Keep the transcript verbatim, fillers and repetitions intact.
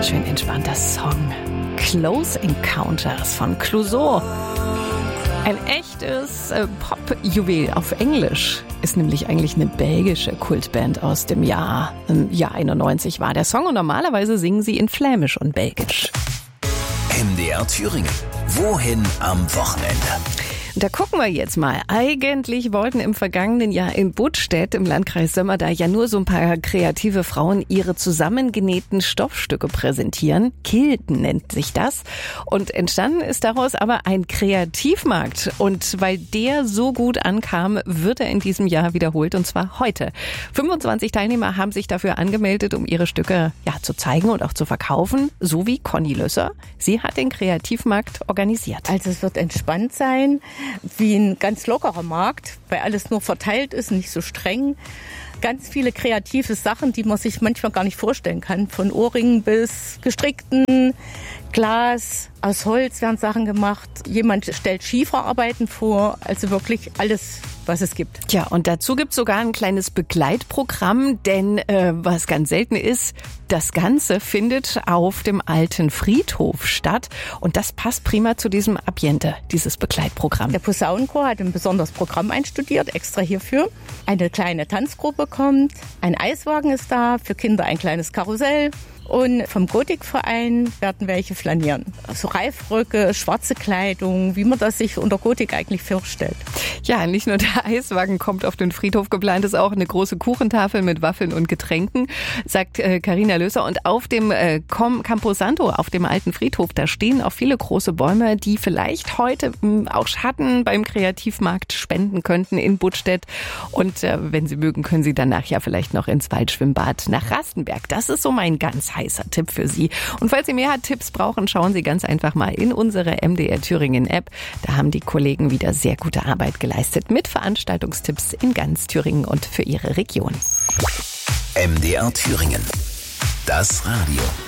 ganz schön entspannter Song. Close Encounters von Clouseau. Ein echtes äh, Pop-Juwel auf Englisch. Ist nämlich eigentlich eine belgische Kultband aus dem Jahr, ähm, Jahr einundneunzig war der Song. Und normalerweise singen sie in Flämisch und Belgisch. M D R Thüringen. Wohin am Wochenende? Da gucken wir jetzt mal. Eigentlich wollten im vergangenen Jahr in Buttstedt im Landkreis Sömmerda ja nur so ein paar kreative Frauen ihre zusammengenähten Stoffstücke präsentieren. Kilten nennt sich das. Und entstanden ist daraus aber ein Kreativmarkt. Und weil der so gut ankam, wird er in diesem Jahr wiederholt, und zwar heute. fünfundzwanzig Teilnehmer haben sich dafür angemeldet, um ihre Stücke ja zu zeigen und auch zu verkaufen. So wie Conny Lösser. Sie hat den Kreativmarkt organisiert. Also es wird entspannt sein, wie ein ganz lockerer Markt, weil alles nur verteilt ist, nicht so streng. Ganz viele kreative Sachen, die man sich manchmal gar nicht vorstellen kann. Von Ohrringen bis gestrickten Glas, aus Holz werden Sachen gemacht. Jemand stellt Schieferarbeiten vor, also wirklich alles, was es gibt. Tja, und dazu gibt es sogar ein kleines Begleitprogramm, denn äh, was ganz selten ist, das Ganze findet auf dem alten Friedhof statt. Und das passt prima zu diesem Ambiente, dieses Begleitprogramm. Der Posaunenchor hat ein besonderes Programm einstudiert, extra hierfür. Eine kleine Tanzgruppe kommt, ein Eiswagen ist da, für Kinder ein kleines Karussell. Und vom Gotikverein werden welche flanieren. Also Reifröcke, schwarze Kleidung, wie man das sich unter Gotik eigentlich vorstellt. Ja, nicht nur der Eiswagen kommt auf den Friedhof, geplant ist auch eine große Kuchentafel mit Waffeln und Getränken, sagt Carina äh, Lösser. Und auf dem äh, Camposanto, auf dem alten Friedhof, da stehen auch viele große Bäume, die vielleicht heute mh, auch Schatten beim Kreativmarkt spenden könnten in Buttstedt. Und äh, wenn Sie mögen, können Sie danach ja vielleicht noch ins Waldschwimmbad nach Rastenberg. Das ist so mein ganz heißer Tipp für Sie. Und falls Sie mehr Tipps brauchen, schauen Sie ganz einfach mal in unsere M D R Thüringen App. Da haben die Kollegen wieder sehr gute Arbeit geleistet mit Veranstaltungstipps in ganz Thüringen und für Ihre Region. M D R Thüringen. Das Radio.